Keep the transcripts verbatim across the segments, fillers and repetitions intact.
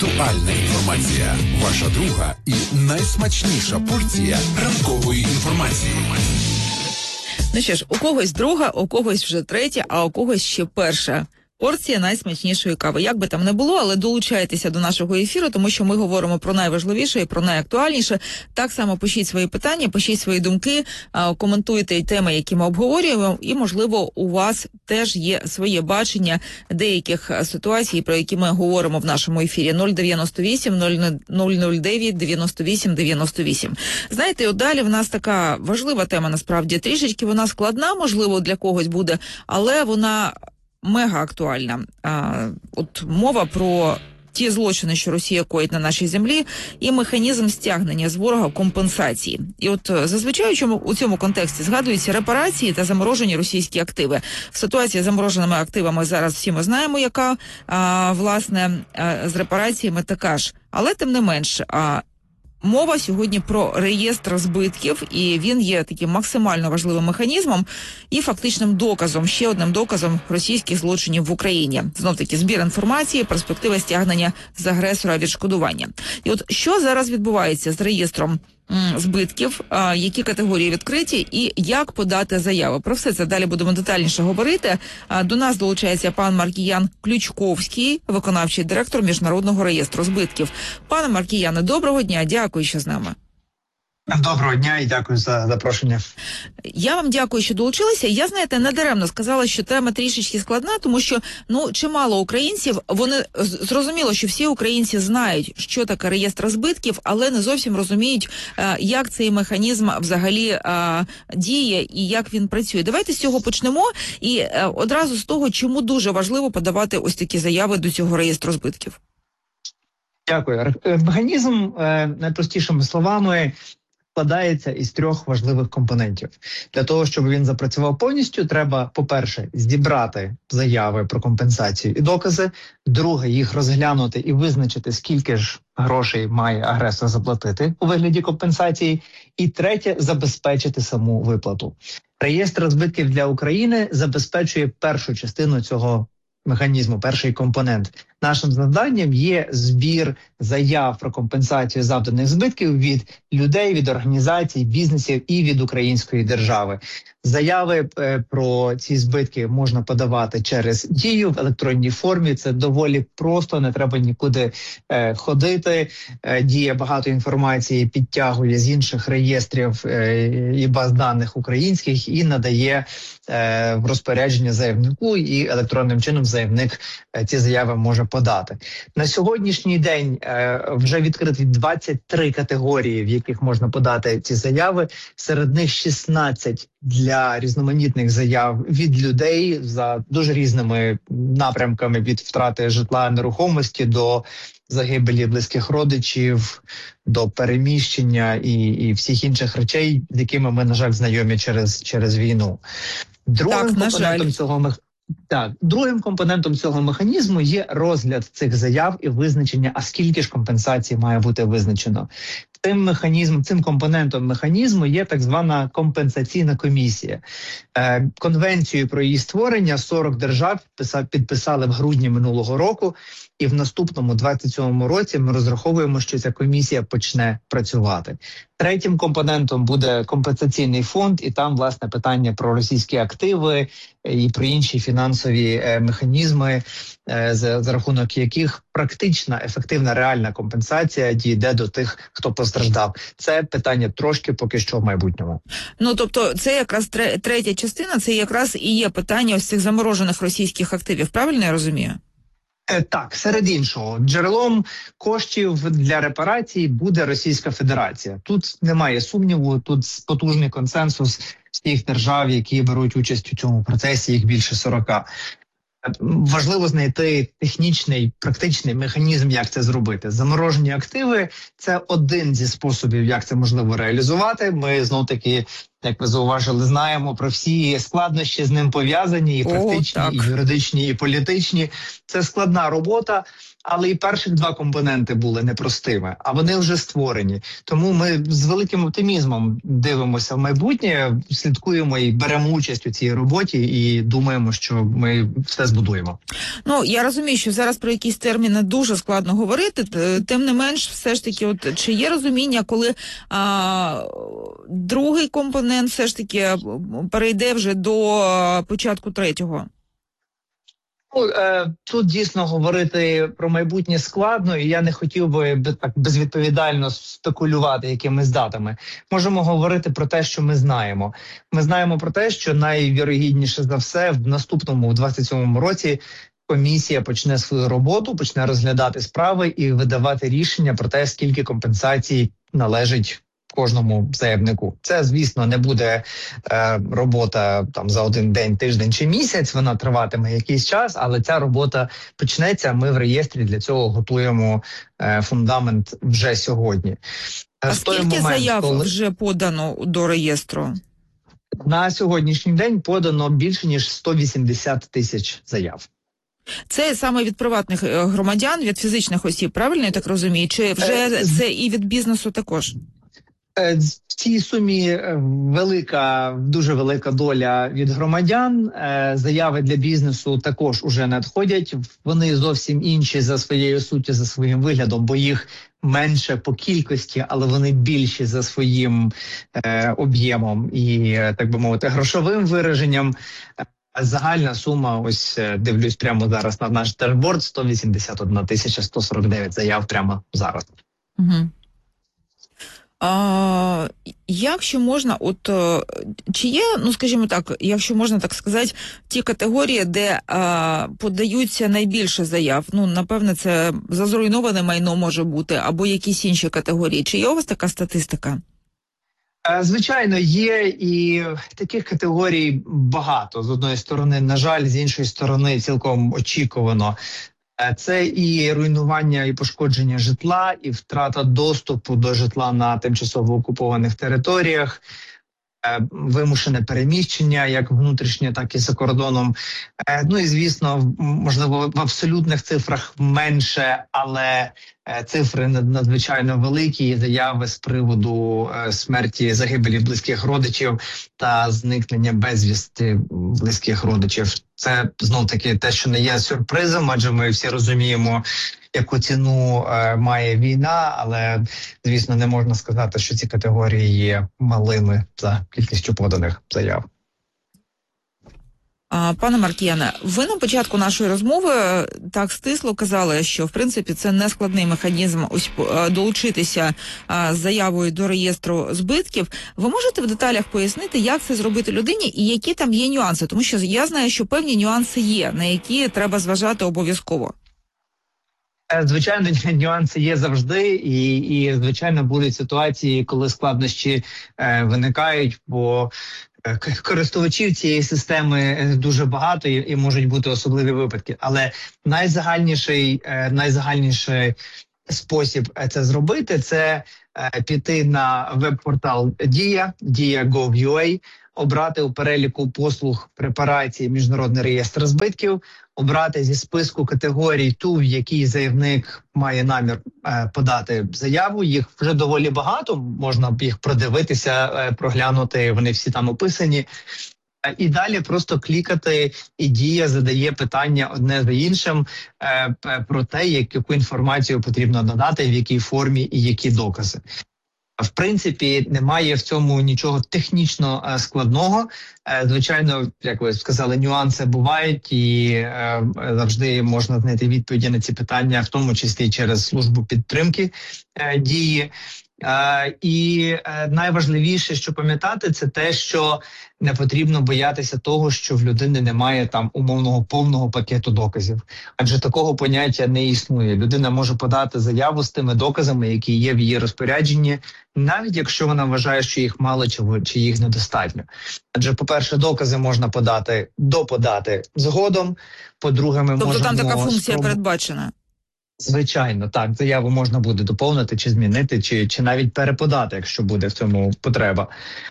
Актуальна інформація. Ваша друга і найсмачніша порція ранкової інформації. Ну що ж, у когось друга, у когось вже третя, а у когось ще перша порція найсмачнішої кави. Як би там не було, але долучайтеся до нашого ефіру, тому що ми говоримо про найважливіше і про найактуальніше. Так само пишіть свої питання, пишіть свої думки, коментуйте теми, які ми обговорюємо, і, можливо, у вас теж є своє бачення деяких ситуацій, про які ми говоримо в нашому ефірі. нуль дев'яносто вісім нуль нуль дев'ять дев'яносто вісім дев'яносто вісім. Знаєте, от далі в нас така важлива тема, насправді. Трішечки вона складна, можливо, для когось буде, але вона мега актуальна. А, от мова про ті злочини, що Росія коїть на нашій землі, і механізм стягнення з ворога компенсації. І от зазвичай у цьому, у цьому контексті згадуються репарації та заморожені російські активи. Ситуація з замороженими активами зараз всі ми знаємо, яка, а, власне, а, з репараціями така ж. Але тим не менш, а, мова сьогодні про реєстр збитків, і він є таким максимально важливим механізмом і фактичним доказом, ще одним доказом російських злочинів в Україні. Знов-таки збір інформації, перспектива стягнення з агресора відшкодування. І от що зараз відбувається з реєстром м, збитків, а, які категорії відкриті і як подати заяви. Про все це далі будемо детальніше говорити. А, до нас долучається пан Маркіян Ключковський, виконавчий директор Міжнародного реєстру збитків. Пане Маркіяне, доброго дня, дякую, що з нами. Доброго дня і дякую за запрошення. Я вам дякую, що долучилися. Я, знаєте, недаремно сказала, що тема трішечки складна, тому що, ну, чимало українців, вони, зрозуміло, що всі українці знають, що таке реєстр збитків, але не зовсім розуміють, як цей механізм взагалі діє і як він працює. Давайте з цього почнемо і одразу з того, чому дуже важливо подавати ось такі заяви до цього реєстру збитків. Дякую. Механізм, найпростішими словами, складається із трьох важливих компонентів. Для того, щоб він запрацював повністю, треба, по-перше, зібрати заяви про компенсацію і докази. Друге, їх розглянути і визначити, скільки ж грошей має агресор заплатити у вигляді компенсації. І третє, забезпечити саму виплату. Реєстр збитків для України забезпечує першу частину цього механізму, перший компонент. Нашим завданням є збір заяв про компенсацію завданих збитків від людей, від організацій, бізнесів і від української держави. Заяви е, про ці збитки можна подавати через Дію в електронній формі. Це доволі просто, не треба нікуди е, ходити. Е, Дія багато інформації підтягує з інших реєстрів е, і баз даних українських і надає е, в розпорядження заявнику, і електронним чином заявник е, ці заяви може подати. На сьогоднішній день е, вже відкриті двадцять три категорії, в яких можна подати ці заяви. Серед них шістнадцять для різноманітних заяв від людей за дуже різними напрямками, від втрати житла, нерухомості до загибелі близьких родичів, до переміщення і, і всіх інших речей, з якими ми, на жаль, знайомі через, через війну. Другим так, компонентом цього механізму Так, другим компонентом цього механізму є розгляд цих заяв і визначення, а скільки ж компенсацій має бути визначено. Цим механізмом, цим компонентом механізму є так звана компенсаційна комісія. Е, конвенцію про її створення сорок держав підписали в грудні минулого року, і в наступному двадцять сьомому році ми розраховуємо, що ця комісія почне працювати. Третім компонентом буде компенсаційний фонд, і там, власне, питання про російські активи і про інші фінансові е, механізми, е, за, за рахунок яких практична, ефективна, реальна компенсація дійде до тих, хто постраждав. Це питання трошки поки що в майбутньому. Ну, тобто, це якраз третя частина, це якраз і є питання ось цих заморожених російських активів, правильно я розумію? Так, серед іншого, джерелом коштів для репарацій буде Російська Федерація. Тут немає сумніву, тут потужний консенсус всіх держав, які беруть участь у цьому процесі, їх більше сорока. Важливо знайти технічний, практичний механізм, як це зробити. Заморожені активи – це один зі способів, як це можливо реалізувати. Ми, знов-таки, як ви зауважили, знаємо про всі складнощі з ним пов'язані, і практичні, О, і юридичні, і політичні. Це складна робота, але і перших два компоненти були непростими, а вони вже створені. Тому ми з великим оптимізмом дивимося в майбутнє, слідкуємо і беремо участь у цій роботі, і думаємо, що ми все збудуємо. Ну, я розумію, що зараз про якісь терміни дуже складно говорити, тим не менш, все ж таки, от чи є розуміння, коли а, другий компонент все ж таки перейде вже до початку третього? Ну, е, тут дійсно говорити про майбутнє складно, і я не хотів би так безвідповідально спекулювати якимись датами. Можемо говорити про те, що ми знаємо. Ми знаємо про те, що найвірогідніше за все в наступному, в двадцять сьомому році, комісія почне свою роботу, почне розглядати справи і видавати рішення про те, скільки компенсацій належить кожному заявнику. Це, звісно, не буде е, робота там за один день, тиждень чи місяць. Вона триватиме якийсь час, але ця робота почнеться. Ми в реєстрі для цього готуємо е, фундамент вже сьогодні. А скільки момент, заяв коли... вже подано до реєстру? На сьогоднішній день подано більше ніж сто вісімдесят тисяч заяв. Це саме від приватних громадян, від фізичних осіб, правильно я так розумію? Чи вже е, це і від бізнесу також? В цій сумі велика, дуже велика доля від громадян. Заяви для бізнесу також уже надходять. Вони зовсім інші за своєю суттю, за своїм виглядом, бо їх менше по кількості, але вони більші за своїм е, об'ємом і, так би мовити, грошовим вираженням. Загальна сума, ось дивлюсь прямо зараз на наш дашборд, сто вісімдесят одна тисяча сто сорок дев'ять заяв прямо зараз. Угу. А, якщо можна, от чи є, ну скажімо так, якщо можна так сказати, ті категорії, де а, подаються найбільше заяв, ну напевне, це за зруйноване майно може бути, або якісь інші категорії. Чи є у вас така статистика? Звичайно, є, і таких категорій багато. З одної сторони, на жаль, з іншої сторони, цілком очікувано. Це і руйнування і пошкодження житла, і втрата доступу до житла на тимчасово окупованих територіях, вимушене переміщення, як внутрішнє, так і за кордоном. Ну і, звісно, можливо, в абсолютних цифрах менше, але цифри надзвичайно великі, і заяви з приводу смерті, загибелі близьких родичів та зникнення безвісти близьких родичів. Це, знов-таки, те, що не є сюрпризом, адже ми всі розуміємо, яку ціну е, має війна, але, звісно, не можна сказати, що ці категорії є малими за кількістю поданих заяв. А, пане Маркіяне, ви на початку нашої розмови так стисло казали, що, в принципі, це не складний механізм ось долучитися а, з заявою до реєстру збитків. Ви можете в деталях пояснити, як це зробити людині і які там є нюанси? Тому що я знаю, що певні нюанси є, на які треба зважати обов'язково. Звичайно, нюанси є завжди, і, і звичайно, будуть ситуації, коли складнощі е, виникають, бо е, користувачів цієї системи дуже багато і, і можуть бути особливі випадки. Але найзагальніший, е, найзагальніший спосіб це зробити – це е, піти на веб-портал Дія, дія крапка гов крапка ю а, обрати у переліку послуг препарації Міжнародний реєстр збитків, обрати зі списку категорій ту, в якій заявник має намір е, подати заяву. Їх вже доволі багато, можна їх продивитися, е, проглянути, вони всі там описані. Е, і далі просто клікати, і Дія задає питання одне за іншим е, про те, яку інформацію потрібно надати, в якій формі і які докази. В принципі, немає в цьому нічого технічно е, складного. Е, звичайно, як ви сказали, нюанси бувають, і е, завжди можна знайти відповіді на ці питання, в тому числі через службу підтримки е, Дії. Е, і е, найважливіше, що пам'ятати, це те, що не потрібно боятися того, що в людини немає там умовного повного пакету доказів. Адже такого поняття не існує. Людина може подати заяву з тими доказами, які є в її розпорядженні, навіть якщо вона вважає, що їх мало чи, чи їх недостатньо. Адже, по-перше, докази можна подати, доподати згодом, по-друге, ми тобто можемо... Тобто там така функція спроб... передбачена? Звичайно, так. Заяву можна буде доповнити, чи змінити, чи, чи навіть переподати, якщо буде в цьому потреба.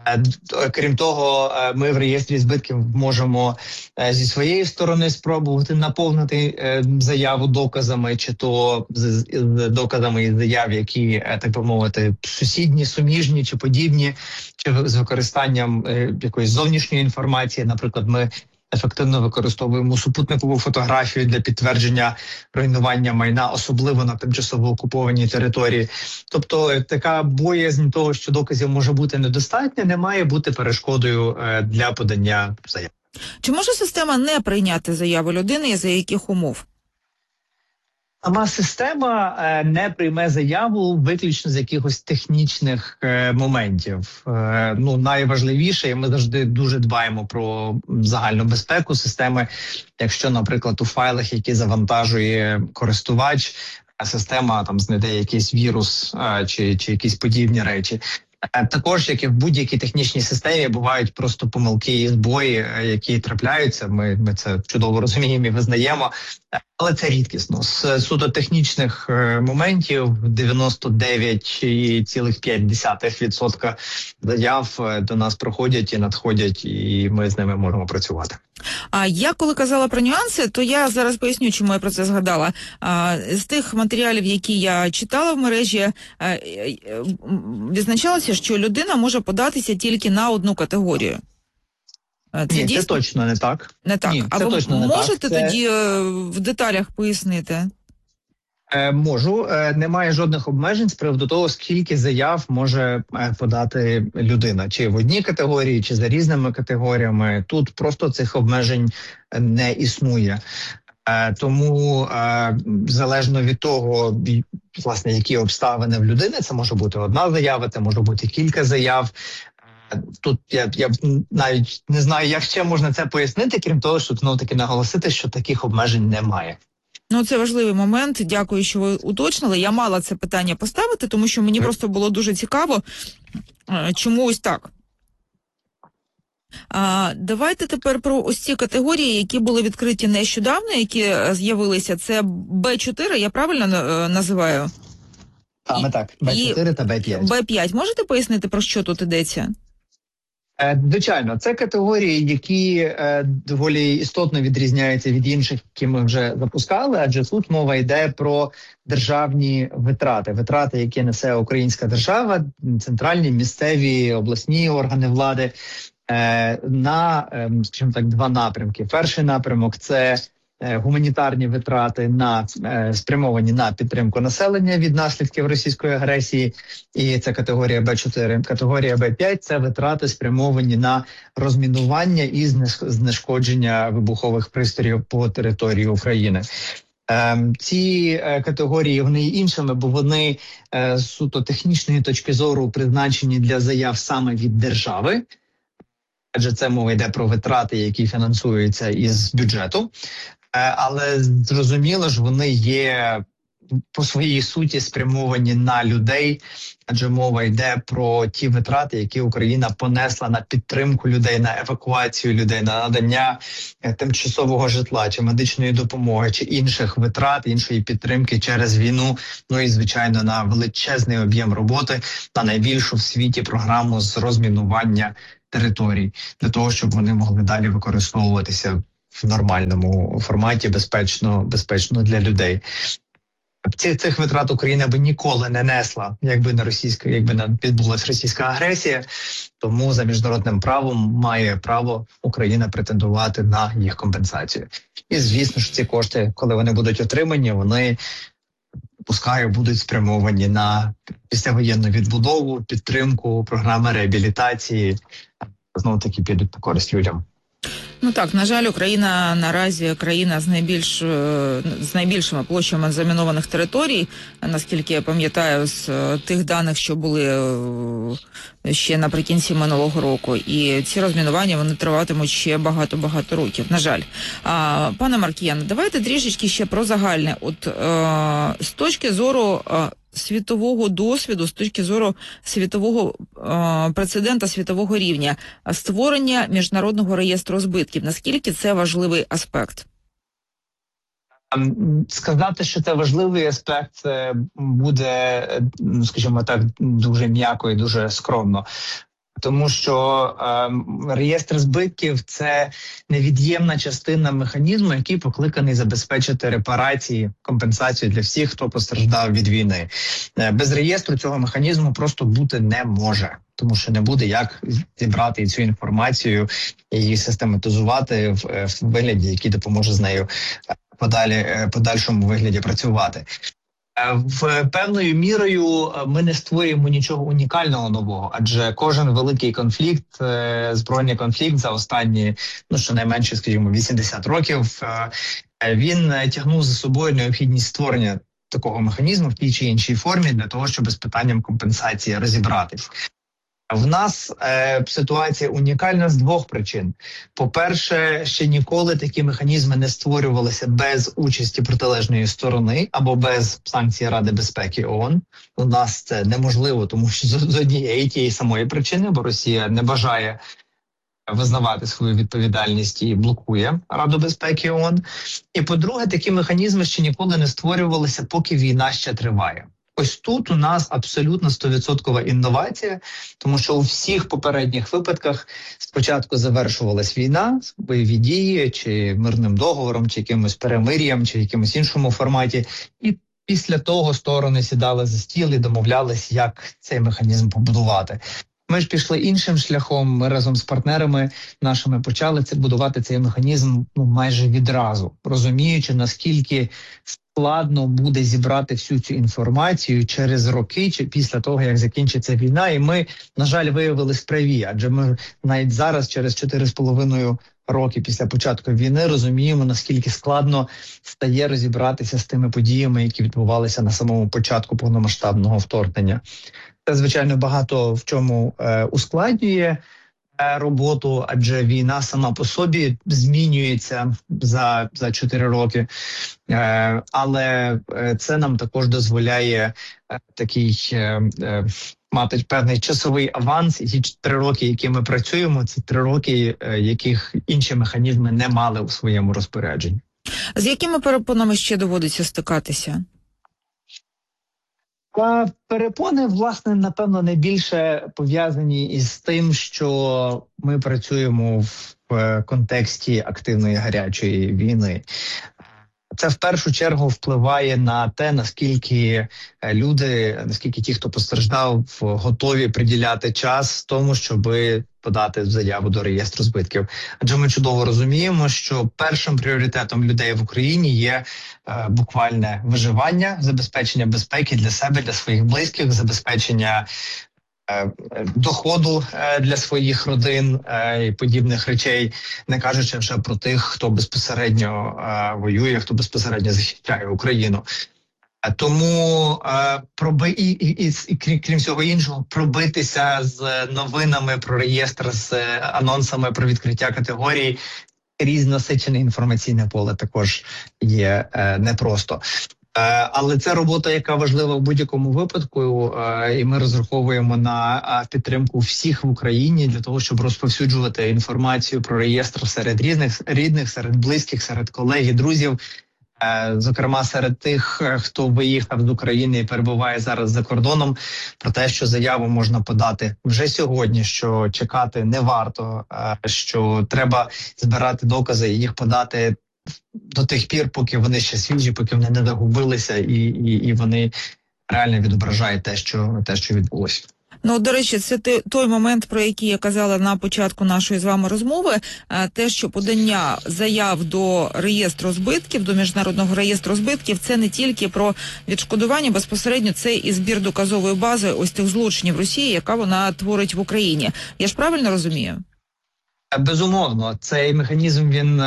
Крім того, ми в реєстрі збитків можемо зі своєї сторони спробувати наповнити заяву доказами, чи то з доказами із заяв, які, так би мовити, сусідні, суміжні чи подібні, чи з використанням якоїсь зовнішньої інформації. Наприклад, ми ефективно використовуємо супутникову фотографію для підтвердження руйнування майна, особливо на тимчасово окупованій території. Тобто така боязнь того, що доказів може бути недостатньо, не має бути перешкодою для подання заяв. Чи може система не прийняти заяву людини і за яких умов? Сама система е, не прийме заяву виключно з якихось технічних е, моментів. Е, ну, найважливіше, і ми завжди дуже дбаємо про загальну безпеку системи. Якщо, наприклад, у файлах, які завантажує користувач, система там знайде якийсь вірус е, чи, чи якісь подібні речі. Також, як і в будь-якій технічній системі, бувають просто помилки і збої, які трапляються. Ми, ми це чудово розуміємо і визнаємо, але це рідкісно. З суто технічних моментів дев'яносто дев'ять цілих п'ять десятих відсотка заяв до нас проходять і надходять, і ми з ними можемо працювати. А я коли казала про нюанси, то я зараз поясню, чому я про це згадала. А, з тих матеріалів, які я читала в мережі, а, відзначалося, що людина може податися тільки на одну категорію. Це Ні, дійсно? Це точно не так. Не так. Ні, а це ви точно не можете так. тоді це... в деталях пояснити? Е, можу. Е, немає жодних обмежень з приводу того, скільки заяв може е, подати людина. Чи в одній категорії, чи за різними категоріями. Тут просто цих обмежень не існує. Е, тому е, залежно від того, власне, які обставини в людини, це може бути одна заява, це може бути кілька заяв. Тут я, я навіть не знаю, як ще можна це пояснити, крім того, щоб знову-таки наголосити, що таких обмежень немає. Ну, це важливий момент. Дякую, що ви уточнили. Я мала це питання поставити, тому що мені просто було дуже цікаво, чому ось так. А, давайте тепер про ось ці категорії, які були відкриті нещодавно, які з'явилися. Це Б чотири, я правильно називаю? Саме так, Б чотири та Б п'ять. Б п'ять. Можете пояснити, про що тут йдеться? Звичайно, це категорії, які е, доволі істотно відрізняються від інших, які ми вже запускали, адже тут мова йде про державні витрати. Витрати, які несе українська держава, центральні, місцеві, обласні органи влади, е, на, е, скажімо так, два напрямки. Перший напрямок – це гуманітарні витрати на спрямовані на підтримку населення від наслідків російської агресії, і це категорія Б чотири. Категорія Б п'ять – це витрати спрямовані на розмінування і знешкодження вибухових пристроїв по території України. Ці категорії, вони є іншими, бо вони з суто технічної точки зору призначені для заяв саме від держави, адже це мова йде про витрати, які фінансуються із бюджету. Але зрозуміло ж, вони є по своїй суті спрямовані на людей, адже мова йде про ті витрати, які Україна понесла на підтримку людей, на евакуацію людей, на надання тимчасового житла, чи медичної допомоги, чи інших витрат, іншої підтримки через війну, ну і, звичайно, на величезний об'єм роботи, на найбільшу в світі програму з розмінування територій, для того, щоб вони могли далі використовуватися в нормальному форматі, безпечно, безпечно для людей. Ці, цих витрат Україна би ніколи не несла, якби не російська, якби не відбулася російська агресія. Тому за міжнародним правом має право Україна претендувати на їх компенсацію. І звісно ж, ці кошти, коли вони будуть отримані, вони, пускаю, будуть спрямовані на післявоєнну відбудову, підтримку, програми реабілітації. Знову таки підуть на користь людям. Ну так, на жаль, Україна наразі країна з найбільш з найбільшими площами замінованих територій, наскільки я пам'ятаю, з тих даних, що були ще наприкінці минулого року. І ці розмінування, вони триватимуть ще багато-багато років, на жаль. А, пане Маркіян, давайте трішечки ще про загальне. От е, з точки зору е, світового досвіду, з точки зору світового е, прецедента, світового рівня, створення міжнародного реєстру збитків, наскільки це важливий аспект? Сказати, що це важливий аспект, це буде, скажімо так, дуже м'яко і дуже скромно. Тому що е, реєстр збитків – це невід'ємна частина механізму, який покликаний забезпечити репарації, компенсацію для всіх, хто постраждав від війни. Е, без реєстру цього механізму просто бути не може, тому що не буде як зібрати цю інформацію і її систематизувати в, в вигляді, який допоможе з нею подалі, подальшому вигляді працювати. В певною мірою ми не створюємо нічого унікального нового, адже кожен великий конфлікт, збройний конфлікт за останні, ну щонайменше, скажімо, вісімдесят років, він тягнув за собою необхідність створення такого механізму в тій чи іншій формі для того, щоб з питанням компенсації розібратись. В нас е, ситуація унікальна з двох причин. По-перше, ще ніколи такі механізми не створювалися без участі протилежної сторони або без санкцій Ради безпеки ООН. У нас це неможливо, тому що з однієї тієї самої причини, бо Росія не бажає визнавати свою відповідальність і блокує Раду безпеки ООН. І по-друге, такі механізми ще ніколи не створювалися, поки війна ще триває. Ось тут у нас абсолютно сто відсотків інновація, тому що у всіх попередніх випадках спочатку завершувалась війна, бойові дії, чи мирним договором, чи якимось перемир'ям, чи якимось іншому форматі, і після того сторони сідали за стіл і домовлялись, як цей механізм побудувати. Ми ж пішли іншим шляхом, ми разом з партнерами нашими почали це будувати цей механізм ну, майже відразу, розуміючи, наскільки складно буде зібрати всю цю інформацію через роки чи після того, як закінчиться війна. І ми, на жаль, виявились праві, адже ми навіть зараз, через чотири з половиною роки після початку війни, розуміємо, наскільки складно стає розібратися з тими подіями, які відбувалися на самому початку повномасштабного вторгнення. Це, звичайно, багато в чому е, ускладнює е, роботу, адже війна сама по собі змінюється за, за чотири роки. Е, але е, це нам також дозволяє е, такий е, е, мати певний часовий аванс. І ті три роки, які ми працюємо, це три роки, е, яких інші механізми не мали у своєму розпорядженні. З якими перепонами ще доводиться стикатися? Перепони, власне, напевно, найбільше пов'язані із тим, що ми працюємо в контексті активної гарячої війни. Це в першу чергу впливає на те, наскільки люди, наскільки ті, хто постраждав, готові приділяти час тому, щоб подати заяву до реєстру збитків. Адже ми чудово розуміємо, що першим пріоритетом людей в Україні є е, буквальне виживання, забезпечення безпеки для себе, для своїх близьких, забезпечення е, доходу е, для своїх родин е, і подібних речей, не кажучи вже про тих, хто безпосередньо е, воює, хто безпосередньо захищає Україну. Тому е, проби і, і, і, і крім, крім всього іншого, пробитися з новинами про реєстр, з анонсами про відкриття категорій крізь насичене інформаційне поле також є е, непросто. Е, але це робота, яка важлива в будь-якому випадку, е, і ми розраховуємо на е, підтримку всіх в Україні для того, щоб розповсюджувати інформацію про реєстр серед різних рідних, серед близьких, серед колег і друзів. Зокрема, серед тих, хто виїхав з України і перебуває зараз за кордоном, про те, що заяву можна подати вже сьогодні, що чекати не варто, що треба збирати докази і їх подати до тих пір, поки вони ще свіжі, поки вони не загубилися і, і, і вони реально відображають те, що, те, що відбулося. Ну, до речі, це той момент, про який я казала на початку нашої з вами розмови, те, що подання заяв до реєстру збитків, до Міжнародного реєстру збитків, це не тільки про відшкодування, безпосередньо це і збір доказової бази ось тих злочинів Росії, яка вона творить в Україні. Я ж правильно розумію? Безумовно, цей механізм, він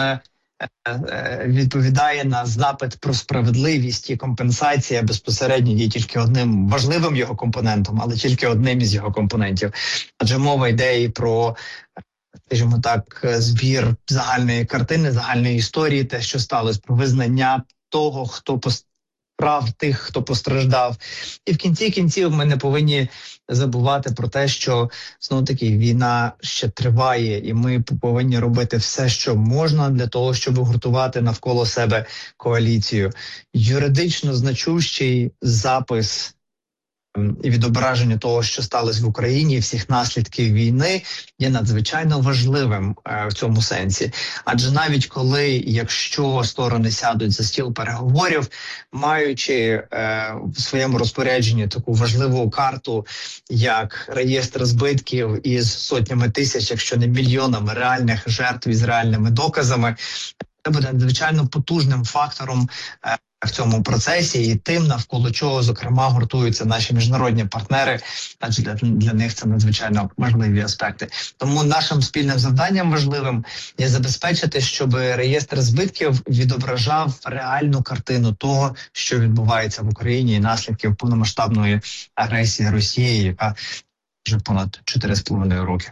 відповідає на запит про справедливість, і компенсація безпосередньо є тільки одним важливим його компонентом, але тільки одним із його компонентів. Адже мова йде і про, скажімо так, збір загальної картини, загальної історії, те, що сталося, про визнання того, хто прав тих, хто постраждав. І в кінці кінців ми не повинні забувати про те, що, знову таки, війна ще триває, і ми повинні робити все, що можна для того, щоб гуртувати навколо себе коаліцію. Юридично значущий запис і відображення того, що сталося в Україні, всіх наслідків війни, є надзвичайно важливим е, в цьому сенсі. Адже навіть коли, якщо сторони сядуть за стіл переговорів, маючи е, в своєму розпорядженні таку важливу карту, як реєстр збитків із сотнями тисяч, якщо не мільйонами реальних жертв із реальними доказами, це буде надзвичайно потужним фактором е, в цьому процесі і тим, навколо чого, зокрема, гуртуються наші міжнародні партнери, адже для, для них це надзвичайно важливі аспекти. Тому нашим спільним завданням важливим є забезпечити, щоб реєстр збитків відображав реальну картину того, що відбувається в Україні, і наслідків повномасштабної агресії Росії, яка вже понад чотири з половиною роки.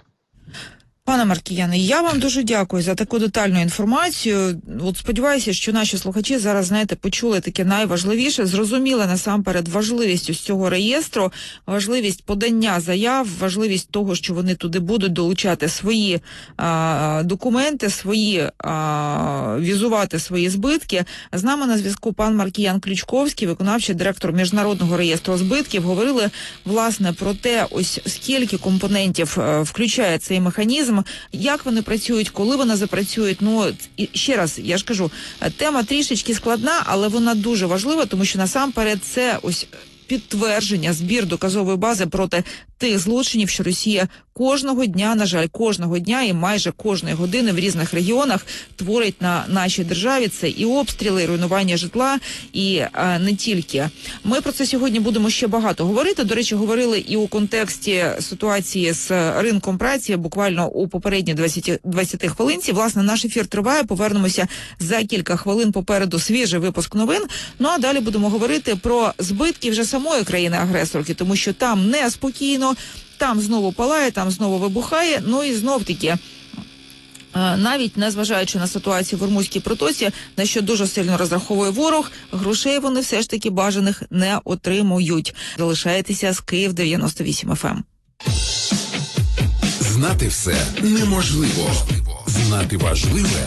Пане Маркіяне, я вам дуже дякую за таку детальну інформацію. От сподіваюся, що наші слухачі зараз, знаєте, почули таке найважливіше, зрозуміли насамперед важливість ось цього реєстру, важливість подання заяв, важливість того, що вони туди будуть долучати свої а, документи, свої а, візувати свої збитки. З нами на зв'язку пан Маркіян Ключковський, виконавчий директор Міжнародного реєстру збитків. Говорили, власне, про те, ось скільки компонентів а, включає цей механізм, як вони працюють, коли вони запрацюють. Ну, і ще раз, я ж кажу, тема трішечки складна, але вона дуже важлива, тому що насамперед це ось підтвердження, збір доказової бази проти тих злочинів, що Росія кожного дня, на жаль, кожного дня і майже кожної години в різних регіонах творить на нашій державі. Це і обстріли, і руйнування житла, і а, не тільки. Ми про це сьогодні будемо ще багато говорити. До речі, говорили і у контексті ситуації з ринком праці, буквально у попередні двадцять, двадцять хвилинці. Власне, наш ефір триває, повернемося за кілька хвилин, попереду свіжий випуск новин. Ну, а далі будемо говорити про збитки вже самої країни-агресорки, тому що там неспокійно, там знову палає, там знову вибухає, ну і знов-таки, навіть незважаючи на ситуацію в Ормузькій протоці, на що дуже сильно розраховує ворог, грошей вони все ж таки бажаних не отримують. Залишайтеся з Київ дев'яносто вісім еф ем. Знати все неможливо. Знати важливе